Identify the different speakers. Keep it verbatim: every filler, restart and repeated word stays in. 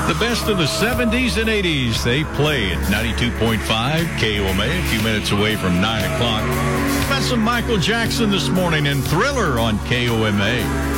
Speaker 1: The best of the seventies and eighties. They play at ninety-two point five K O M A, a few minutes away from nine o'clock. Got some Michael Jackson this morning and Thriller on K O M A.